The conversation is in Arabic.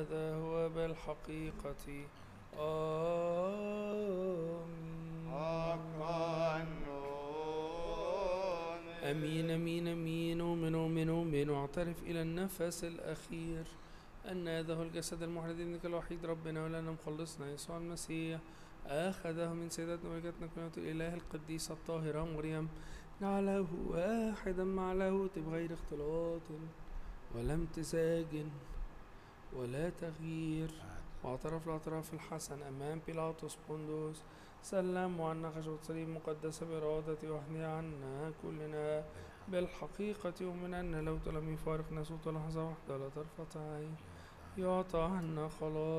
هذا هو بالحقيقة. آمين. أمين أمين أمين. أؤمن وأعترف إلى النفس الأخير أن هذا هو الجسد المحرد ابنك الوحيد ربنا ولنا مخلصنا يسوع المسيح، أخذه من سيدتنا ملكتنا كلمة الإله القديسة الطاهرة مريم، جعله واحدا مع لاهوت بغير اختلاط ولا امتزاج ولا تغيير، واعترف الاعتراف الحسن أمام بيلاطس بندس، سلم عنا خشبة صليب مقدسة بإرادة وحده عنا كلنا بالحقيقة، ومن أن لو لم يفارقنا صوت لحظة واحدة ولا طرفة عين يعطى عنا خلاص.